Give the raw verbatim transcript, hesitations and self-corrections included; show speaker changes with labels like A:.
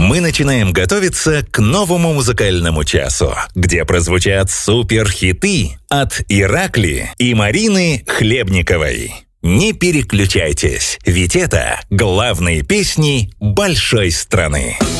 A: Мы начинаем готовиться к новому музыкальному часу, где прозвучат суперхиты от Иракли и Марины Хлебниковой. Не переключайтесь, ведь это главные песни большой страны.